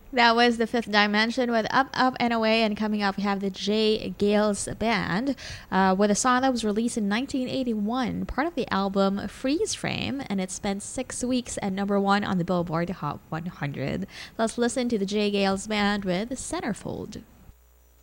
That was the Fifth Dimension with Up, Up, and Away. And coming up, we have the J. Gales Band with a song that was released in 1981, part of the album Freeze Frame, and it spent 6 weeks at #1 on the Billboard Hot 100. Let's listen to the J. Gales Band with Centerfold.